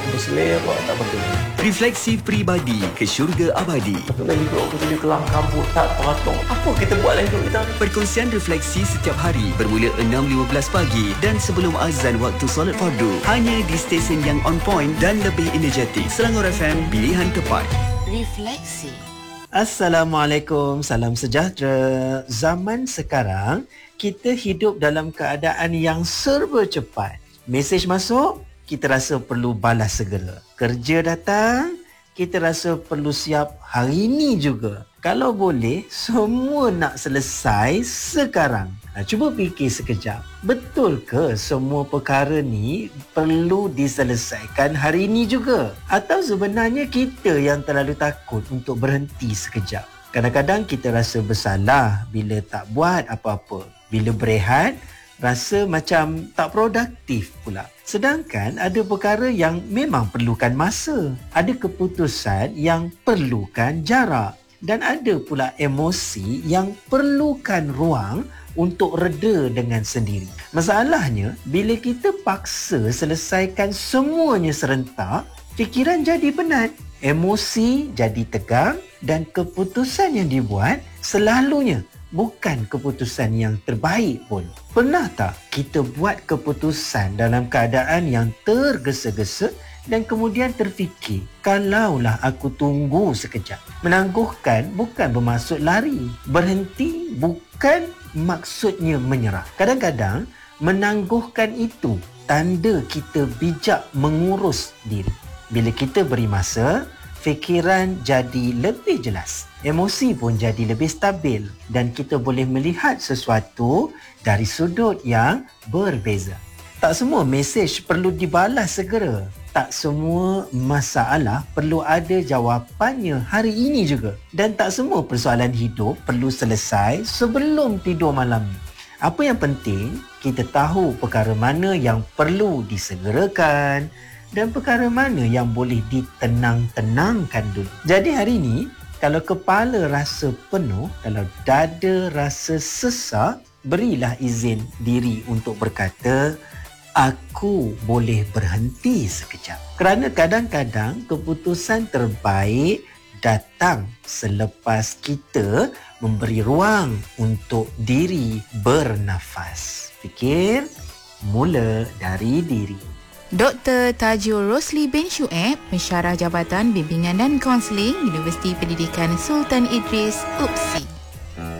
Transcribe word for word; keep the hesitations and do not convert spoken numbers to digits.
Berselera tak betul. Refleksi Peribadi ke Syurga Abadi. Betul lagi hidup aku jadi kelam kabut tak teratur. Apa kita buat dalam hidup kita? Perkongsian refleksi setiap hari bermula enam lima belas pagi dan sebelum azan waktu solat fardu. Hanya di stesen yang on point dan lebih energetik. Selangor F M, pilihan tepat. Refleksi. Assalamualaikum, salam sejahtera. Zaman sekarang, kita hidup dalam keadaan yang serba cepat. Mesej masuk, kita rasa perlu balas segera. Kerja datang, kita rasa perlu siap hari ini juga. Kalau boleh, semua nak selesai sekarang. Nah, cuba fikir sekejap. Betul ke semua perkara ni perlu diselesaikan hari ini juga? Atau sebenarnya kita yang terlalu takut untuk berhenti sekejap? Kadang-kadang kita rasa bersalah bila tak buat apa-apa. Bila berehat, rasa macam tak produktif pula. Sedangkan ada perkara yang memang perlukan masa. Ada keputusan yang perlukan jarak. Dan ada pula emosi yang perlukan ruang untuk reda dengan sendiri. Masalahnya, bila kita paksa selesaikan semuanya serentak, fikiran jadi penat, emosi jadi tegang dan keputusan yang dibuat selalunya bukan keputusan yang terbaik pun. Pernah tak kita buat keputusan dalam keadaan yang tergesa-gesa dan kemudian terfikir, kalaulah aku tunggu sekejap. Menangguhkan bukan bermaksud lari. Berhenti bukan maksudnya menyerah. Kadang-kadang menangguhkan itu tanda kita bijak mengurus diri. Bila kita beri masa, fikiran jadi lebih jelas. Emosi pun jadi lebih stabil dan kita boleh melihat sesuatu dari sudut yang berbeza. Tak semua mesej perlu dibalas segera. Tak semua masalah perlu ada jawapannya hari ini juga. Dan tak semua persoalan hidup perlu selesai sebelum tidur malam ni. Apa yang penting, kita tahu perkara mana yang perlu disegerakan dan perkara mana yang boleh ditenang-tenangkan dulu. Jadi hari ini, kalau kepala rasa penuh, kalau dada rasa sesak, berilah izin diri untuk berkata, aku boleh berhenti sekejap. Kerana kadang-kadang keputusan terbaik datang selepas kita memberi ruang untuk diri bernafas. Fikir mula dari diri. Doktor Tajul Rosli bin Syueb, Pensyarah Jabatan Bimbingan dan Kaunseling Universiti Pendidikan Sultan Idris, U P S I.